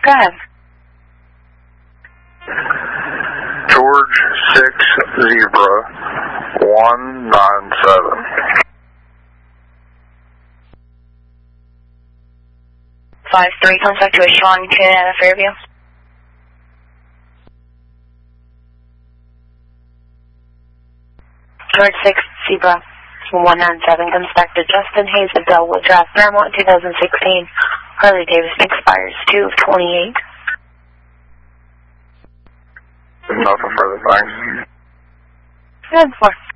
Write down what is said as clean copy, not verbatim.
Go ahead. George 6 Zebra 197. 5-3, contact with Sean K out of Fairview. George 6 Zebra 197, comes back to Justin Hayes of Delwood Drive, Fairmont 2016. Harley Davidson expires 2/28. Nothing further, thanks. Good, 4.